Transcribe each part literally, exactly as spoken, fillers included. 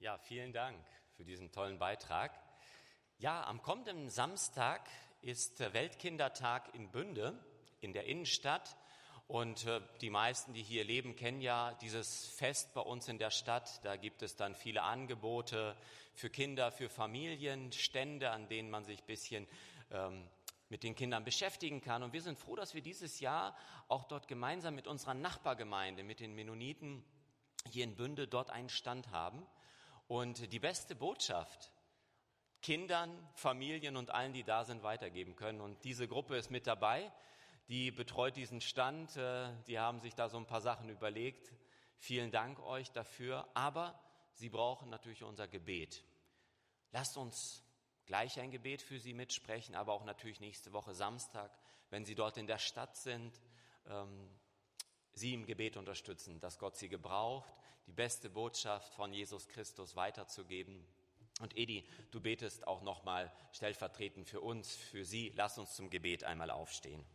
Ja, vielen Dank für diesen tollen Beitrag. Ja, am kommenden Samstag ist Weltkindertag in Bünde in der Innenstadt. Und äh, die meisten, die hier leben, kennen ja dieses Fest bei uns in der Stadt. Da gibt es dann viele Angebote für Kinder, für Familien, Stände, an denen man sich ein bisschen ähm, mit den Kindern beschäftigen kann. Und wir sind froh, dass wir dieses Jahr auch dort gemeinsam mit unserer Nachbargemeinde, mit den Mennoniten hier in Bünde, dort einen Stand haben. Und die beste Botschaft Kindern, Familien und allen, die da sind, weitergeben können. Und diese Gruppe ist mit dabei, die betreut diesen Stand. Die haben sich da so ein paar Sachen überlegt. Vielen Dank euch dafür. Aber sie brauchen natürlich unser Gebet. Lasst uns gleich ein Gebet für sie mitsprechen, aber auch natürlich nächste Woche Samstag, wenn sie dort in der Stadt sind, ähm, sie im Gebet unterstützen, dass Gott sie gebraucht, die beste Botschaft von Jesus Christus weiterzugeben. Und Edi, du betest auch nochmal stellvertretend für uns, für sie. Lass uns zum Gebet einmal aufstehen.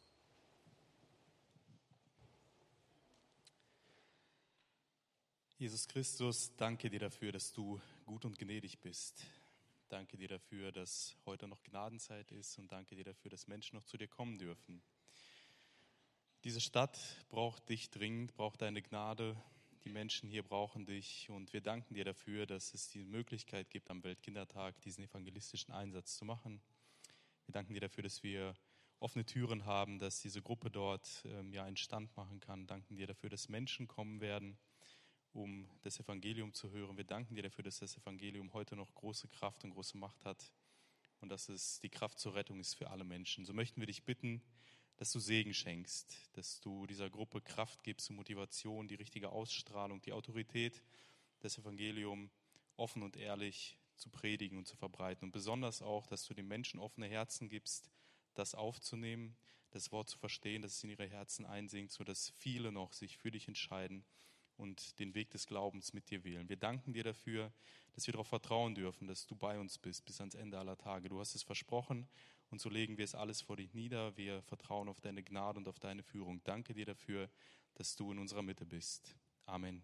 Jesus Christus, danke dir dafür, dass du gut und gnädig bist. Danke dir dafür, dass heute noch Gnadenzeit ist und danke dir dafür, dass Menschen noch zu dir kommen dürfen. Diese Stadt braucht dich dringend, braucht deine Gnade. Die Menschen hier brauchen dich und wir danken dir dafür, dass es die Möglichkeit gibt, am Weltkindertag diesen evangelistischen Einsatz zu machen. Wir danken dir dafür, dass wir offene Türen haben, dass diese Gruppe dort ähm, ja einen Stand machen kann. Wir danken dir dafür, dass Menschen kommen werden, um das Evangelium zu hören. Wir danken dir dafür, dass das Evangelium heute noch große Kraft und große Macht hat und dass es die Kraft zur Rettung ist für alle Menschen. So möchten wir dich bitten, dass du Segen schenkst, dass du dieser Gruppe Kraft gibst, Motivation, die richtige Ausstrahlung, die Autorität, das Evangelium offen und ehrlich zu predigen und zu verbreiten. Und besonders auch, dass du den Menschen offene Herzen gibst, das aufzunehmen, das Wort zu verstehen, dass es in ihre Herzen einsinkt, sodass viele noch sich für dich entscheiden und den Weg des Glaubens mit dir wählen. Wir danken dir dafür, dass wir darauf vertrauen dürfen, dass du bei uns bist bis ans Ende aller Tage. Du hast es versprochen und so legen wir es alles vor dich nieder. Wir vertrauen auf deine Gnade und auf deine Führung. Danke dir dafür, dass du in unserer Mitte bist. Amen.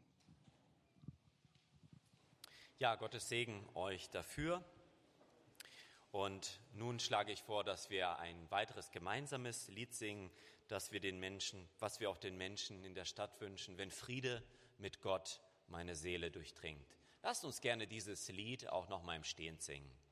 Ja, Gottes Segen euch dafür. Und nun schlage ich vor, dass wir ein weiteres gemeinsames Lied singen, dass wir den Menschen, was wir auch den Menschen in der Stadt wünschen, wenn Friede mit Gott meine Seele durchdringt. Lasst uns gerne dieses Lied auch noch mal im Stehen singen.